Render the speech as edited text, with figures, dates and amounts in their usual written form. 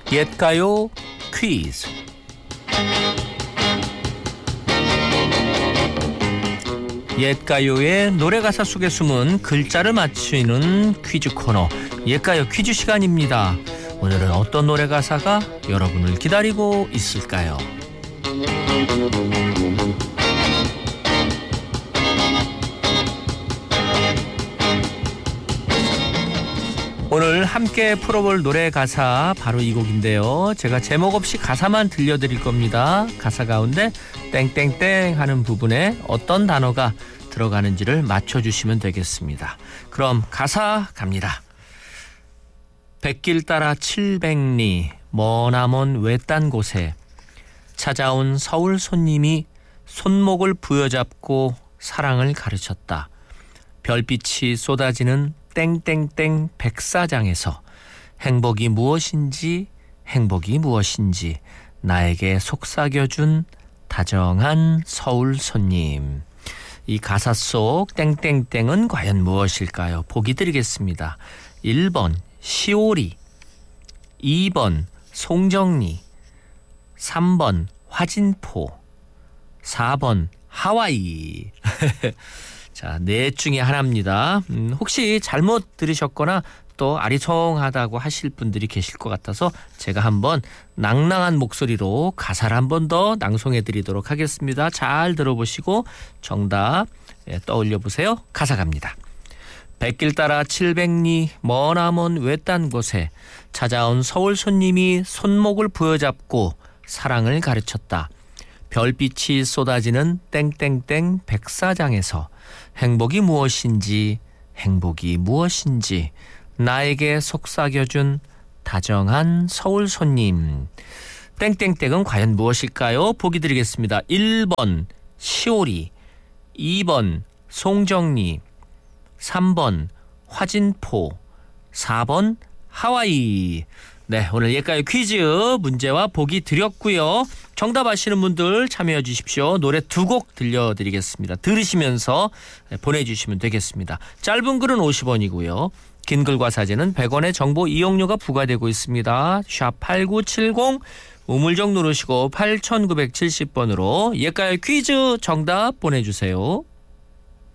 옛가요 퀴즈. 옛가요의 노래가사 속에 숨은 글자를 맞추는 퀴즈 코너, 옛가요 퀴즈 시간입니다. 오늘은 어떤 노래가사가 여러분을 기다리고 있을까요? 오늘 함께 풀어볼 노래 가사 바로 이 곡인데요. 제가 제목 없이 가사만 들려드릴 겁니다. 가사 가운데 땡땡땡 하는 부분에 어떤 단어가 들어가는지를 맞춰주시면 되겠습니다. 그럼 가사 갑니다. 백길 따라 700리 머나먼 외딴 곳에 찾아온 서울 손님이 손목을 부여잡고 사랑을 가르쳤다. 별빛이 쏟아지는 땡땡땡 백사장에서 행복이 무엇인지 나에게 속삭여준 다정한 서울 손님. 이 가사 속 땡땡땡은 과연 무엇일까요? 보기 드리겠습니다. 1번 시오리, 2번 송정리, 3번 화진포, 4번 하와이. 자, 넷 중에 하나입니다. 혹시 잘못 들으셨거나 또 아리송하다고 하실 분들이 계실 것 같아서 제가 한번 낭낭한 목소리로 가사를 한 번 더 낭송해 드리도록 하겠습니다. 잘 들어보시고 정답 떠올려 보세요. 가사 갑니다. 백길 따라 700리 머나먼 외딴 곳에 찾아온 서울 손님이 손목을 부여잡고 사랑을 가르쳤다. 별빛이 쏟아지는 땡땡땡 백사장에서 행복이 무엇인지 나에게 속삭여준 다정한 서울 손님. 땡땡땡은 과연 무엇일까요? 보기 드리겠습니다. 1번 시오리, 2번 송정리, 3번 화진포, 4번 하와이. 네, 오늘 옛가요 퀴즈 문제와 보기 드렸고요. 정답 아시는 분들 참여해 주십시오. 노래 2곡 들려드리겠습니다. 들으시면서 보내주시면 되겠습니다. 짧은 글은 50원이고요. 긴 글과 사진은 100원의 정보 이용료가 부과되고 있습니다. 샵 8970 우물정 누르시고 8970번으로 옛가요 퀴즈 정답 보내주세요.